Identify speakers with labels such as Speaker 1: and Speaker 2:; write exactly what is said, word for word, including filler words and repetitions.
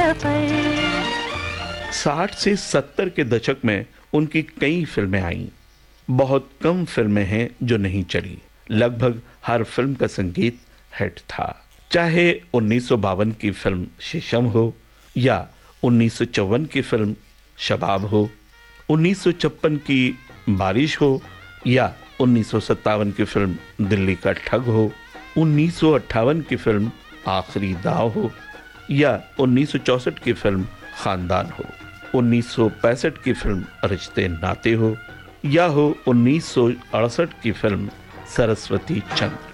Speaker 1: सफर।
Speaker 2: साठ से सत्तर के दशक में उनकी कई फिल्में आईं। बहुत कम फिल्में हैं जो नहीं चली। लगभग हर फिल्म का संगीत हिट था। चाहे उन्नीस सौ बावन की फिल्म शीशम हो या उन्नीस सौ चौवन की फिल्म शबाब हो, उन्नीस सौ छप्पन की बारिश हो या उन्नीस सौ सत्तावन की फिल्म दिल्ली का ठग हो, उन्नीस सौ अट्ठावन की फिल्म आखिरी दाव हो या उन्नीस सौ चौसठ की फिल्म खानदान हो, उन्नीस सौ पैंसठ की फिल्म रिश्ते नाते हो या हो उन्नीस सौ अड़सठ की फिल्म सरस्वती चंद्र।